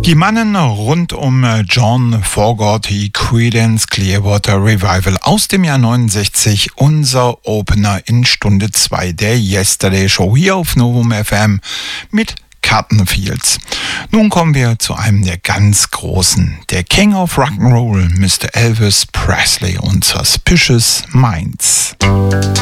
Die Mannen rund um John Fogerty Creedence Clearwater Revival aus dem Jahr 69, unser Opener in Stunde 2 der Yesterday Show hier auf Novum FM mit Kartenfields. Nun kommen wir zu einem der ganz Großen, der King of Rock'n'Roll, Mr. Elvis Presley und Suspicious Minds.